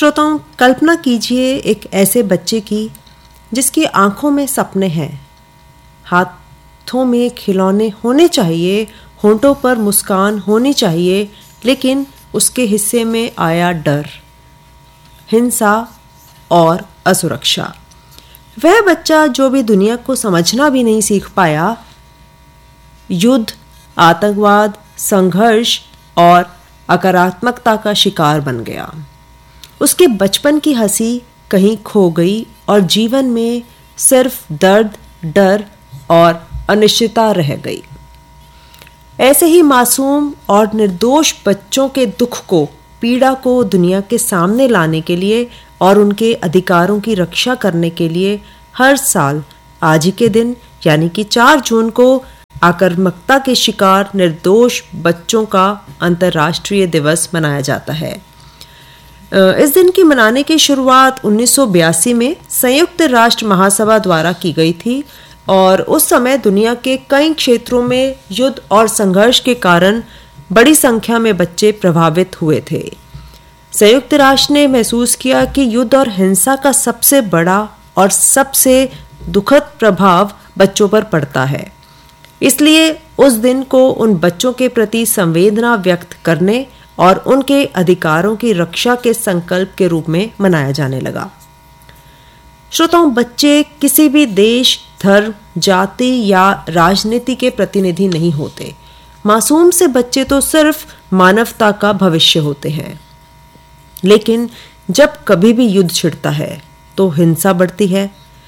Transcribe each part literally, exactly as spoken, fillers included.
श्रोताओं, कल्पना कीजिए एक ऐसे बच्चे की जिसकी आंखों में सपने हैं, हाथों में खिलौने होने चाहिए, होंठों पर मुस्कान होनी चाहिए, लेकिन उसके हिस्से में आया डर, हिंसा और असुरक्षा। वह बच्चा जो भी दुनिया को समझना भी नहीं सीख पाया, युद्ध, आतंकवाद, संघर्ष और अकारात्मकता का शिकार बन गया। उसके बचपन की हंसी कहीं खो गई और जीवन में सिर्फ दर्द, डर और अनिश्चितता रह गई। ऐसे ही मासूम और निर्दोष बच्चों के दुख को, पीड़ा को दुनिया के सामने लाने के लिए और उनके अधिकारों की रक्षा करने के लिए हर साल आज ही के दिन यानी कि चार जून को आक्रामकता के शिकार निर्दोष बच्चों का अंतर्राष्ट्रीय दिवस मनाया जाता है। इस दिन की मनाने की शुरुआत उन्नीस सौ बयासी में संयुक्त राष्ट्र महासभा द्वारा की गई थी और उस समय दुनिया के कई क्षेत्रों में युद्ध और संघर्ष के कारण बड़ी संख्या में बच्चे प्रभावित हुए थे। संयुक्त राष्ट्र ने महसूस किया कि युद्ध और हिंसा का सबसे बड़ा और सबसे दुखद प्रभाव बच्चों पर पड़ता है। इसलिए उस दिन को उन बच्चों के प्रति संवेदना व्यक्त करने और उनके अधिकारों की रक्षा के संकल्प के रूप में मनाया जाने लगा। श्रोताओं, बच्चे किसी भी देश, धर्म, जाति या राजनीति के प्रतिनिधि नहीं होते। मासूम से बच्चे तो सिर्फ मानवता का भविष्य होते हैं। लेकिन जब कभी भी युद्ध छिड़ता है तो हिंसा बढ़ती है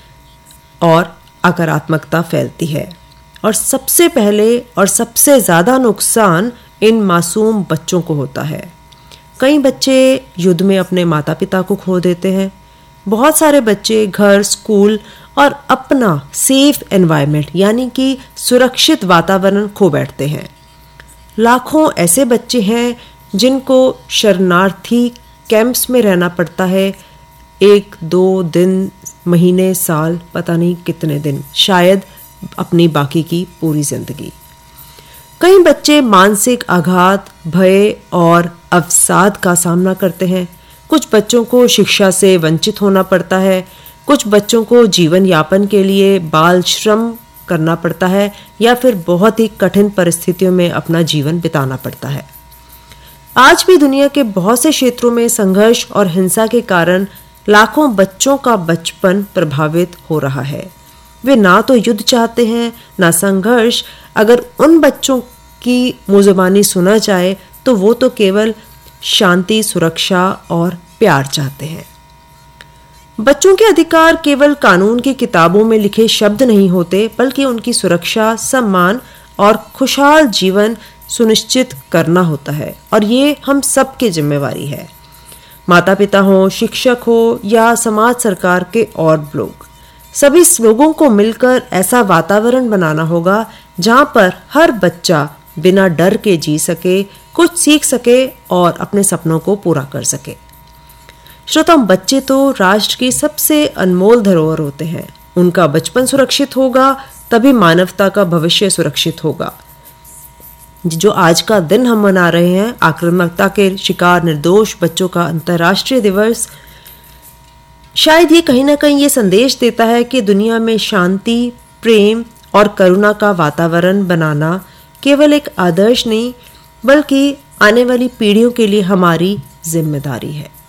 और अकारात्मकता फैलती है और सबसे पहले और सबसे ज़्यादा नुकसान इन मासूम बच्चों को होता है। कई बच्चे युद्ध में अपने माता पिता को खो देते हैं। बहुत सारे बच्चे घर, स्कूल और अपना सेफ एनवायरनमेंट यानी कि सुरक्षित वातावरण खो बैठते हैं। लाखों ऐसे बच्चे हैं जिनको शरणार्थी कैंप्स में रहना पड़ता है, एक दो दिन, महीने, साल, पता नहीं कितने दिन, शायद अपनी बाकी की पूरी जिंदगी। कई बच्चे मानसिक आघात, भय और अवसाद का सामना करते हैं। कुछ बच्चों को शिक्षा से वंचित होना पड़ता है, कुछ बच्चों को जीवन यापन के लिए बाल श्रम करना पड़ता है या फिर बहुत ही कठिन परिस्थितियों में अपना जीवन बिताना पड़ता है। आज भी दुनिया के बहुत से क्षेत्रों में संघर्ष और हिंसा के कारण लाखों बच्चों का बचपन प्रभावित हो रहा है। वे ना तो युद्ध चाहते हैं, ना संघर्ष। अगर उन बच्चों की मुज़बानी सुना जाए तो वो तो केवल शांति, सुरक्षा और प्यार चाहते हैं। बच्चों के अधिकार केवल कानून की किताबों में लिखे शब्द नहीं होते, बल्कि उनकी सुरक्षा, सम्मान और खुशहाल जीवन सुनिश्चित करना होता है और ये हम सबकी जिम्मेवारी है। माता पिता हो, शिक्षक हो या समाज, सरकार के और लोग, सभी लोगों को मिलकर ऐसा वातावरण बनाना होगा जहां पर हर बच्चा बिना डर के जी सके, कुछ सीख सके और अपने सपनों को पूरा कर सके। श्रोता, बच्चे तो राष्ट्र की सबसे अनमोल धरोहर होते हैं। उनका बचपन सुरक्षित होगा तभी मानवता का भविष्य सुरक्षित होगा। जो आज का दिन हम मना रहे हैं, आक्रामकता के शिकार निर्दोष बच्चों का अंतर्राष्ट्रीय दिवस, शायद ये कहीं ना कहीं ये संदेश देता है कि दुनिया में शांति, प्रेम और करुणा का वातावरण बनाना केवल एक आदर्श नहीं, बल्कि आने वाली पीढ़ियों के लिए हमारी जिम्मेदारी है।